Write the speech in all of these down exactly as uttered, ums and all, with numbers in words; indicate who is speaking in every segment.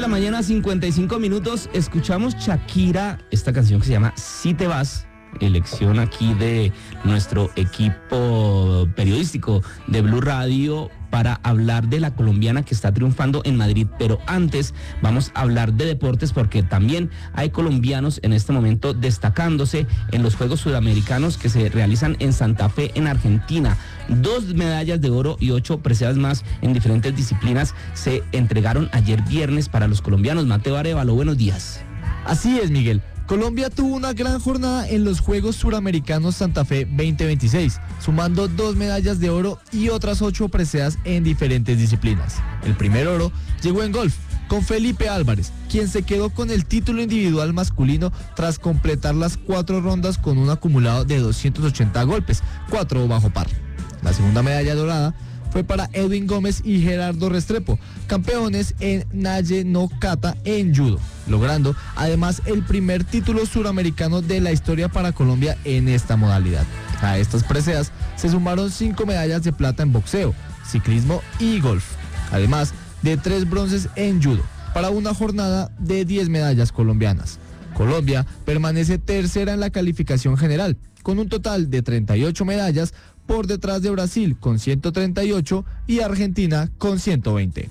Speaker 1: la mañana, cincuenta y cinco minutos, escuchamos Shakira, esta canción que se llama Si te vas, elección aquí de nuestro equipo periodístico de Blue Radio para hablar de la colombiana que está triunfando en Madrid. Pero antes vamos a hablar de deportes porque también hay colombianos en este momento destacándose en los Juegos Sudamericanos que se realizan en Santa Fe, en Argentina. Dos medallas de oro y ocho preseas más en diferentes disciplinas se entregaron ayer viernes para los colombianos. Mateo Arevalo, buenos días.
Speaker 2: Así es, Miguel. Colombia tuvo una gran jornada en los Juegos Suramericanos Santa Fe veinte veintiséis, sumando dos medallas de oro y otras ocho preseas en diferentes disciplinas. El primer oro llegó en golf, con Felipe Álvarez, quien se quedó con el título individual masculino tras completar las cuatro rondas con un acumulado de doscientos ochenta golpes, cuatro bajo par. La segunda medalla dorada fue para Edwin Gómez y Gerardo Restrepo, campeones en Nalle no Kata en judo, logrando además el primer título suramericano de la historia para Colombia en esta modalidad. A estas preseas se sumaron cinco medallas de plata en boxeo, ciclismo y golf, además de tres bronces en judo, para una jornada de diez medallas colombianas. Colombia permanece tercera en la calificación general, con un total de treinta y ocho medallas, por detrás de Brasil con ciento treinta y ocho y Argentina con ciento veinte.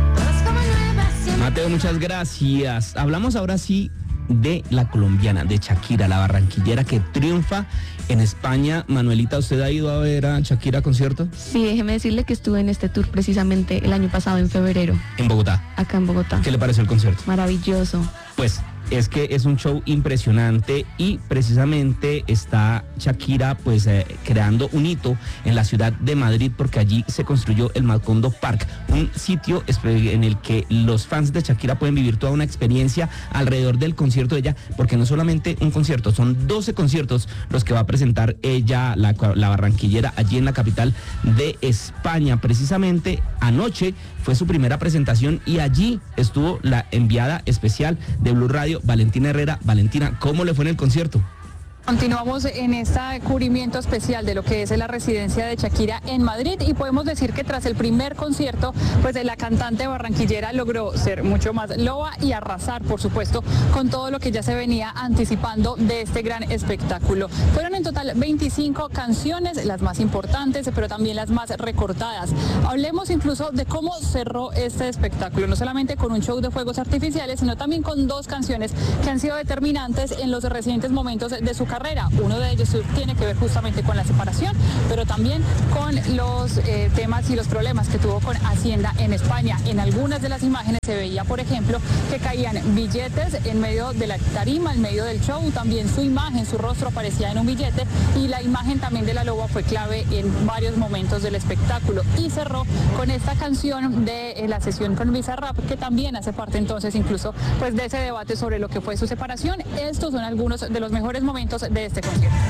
Speaker 1: Mateo, muchas gracias. Hablamos ahora sí de la colombiana, de Shakira, la barranquillera que triunfa en España. Manuelita, ¿usted ha ido a ver a Shakira concierto?
Speaker 3: Sí, déjeme decirle que estuve en este tour precisamente el año pasado, en febrero.
Speaker 1: En Bogotá.
Speaker 3: Acá en Bogotá.
Speaker 1: ¿Qué le pareció el concierto?
Speaker 3: Maravilloso.
Speaker 1: Pues es que es un show impresionante y precisamente está Shakira pues eh, creando un hito en la ciudad de Madrid porque allí se construyó el Macondo Park, un sitio en el que los fans de Shakira pueden vivir toda una experiencia alrededor del concierto de ella, porque no solamente un concierto, son doce conciertos los que va a presentar ella, la, la barranquillera, allí en la capital de España. Precisamente anoche fue su primera presentación y allí estuvo la enviada especial de Blue Radio, Valentina Herrera. Valentina, ¿cómo le fue en el concierto?
Speaker 4: Continuamos en este cubrimiento especial de lo que es la residencia de Shakira en Madrid y podemos decir que tras el primer concierto, pues la cantante barranquillera logró ser mucho más loba y arrasar, por supuesto, con todo lo que ya se venía anticipando de este gran espectáculo. Fueron en total veinticinco canciones, las más importantes, pero también las más recortadas. Hablemos incluso de cómo cerró este espectáculo, no solamente con un show de fuegos artificiales, sino también con dos canciones que han sido determinantes en los recientes momentos de su carrera. Uno de ellos tiene que ver justamente con la separación, pero también con los eh, temas y los problemas que tuvo con Hacienda en España. En algunas de las imágenes se veía, por ejemplo, que caían billetes en medio de la tarima, en medio del show. También su imagen, su rostro aparecía en un billete y la imagen también de la loba fue clave en varios momentos del espectáculo. Y cerró con esta canción de eh, la sesión con Bizarrap, que también hace parte entonces incluso pues de ese debate sobre lo que fue su separación. Estos son algunos de los mejores momentos de este concierto.